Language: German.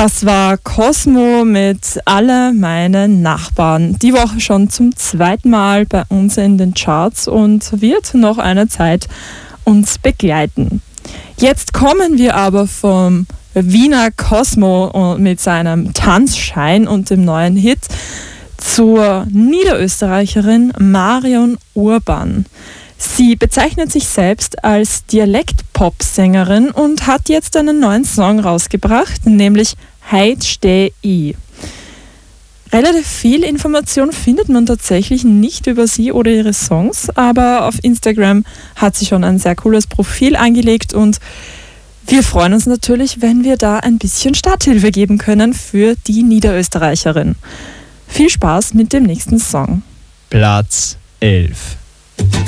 Das war Cosmo mit Alle meine Nachbarn. Die Woche schon zum zweiten Mal bei uns in den Charts und wird noch eine Zeit uns begleiten. Jetzt kommen wir aber vom Wiener Cosmo mit seinem Tanzschein und dem neuen Hit zur Niederösterreicherin Marion Urban. Sie bezeichnet sich selbst als Dialekt-Pop-Sängerin und hat jetzt einen neuen Song rausgebracht, nämlich Heit steh i. Relativ viel Information findet man tatsächlich nicht über sie oder ihre Songs, aber auf Instagram hat sie schon ein sehr cooles Profil angelegt und wir freuen uns natürlich, wenn wir da ein bisschen Starthilfe geben können für die Niederösterreicherin. Viel Spaß mit dem nächsten Song. Platz 11.